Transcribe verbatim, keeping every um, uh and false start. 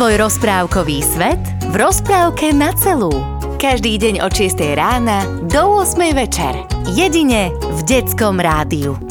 svoj rozprávkový svet v rozprávke na celú. Každý deň od šiestej rána do ôsmej večer. Jedine v Detskom rádiu.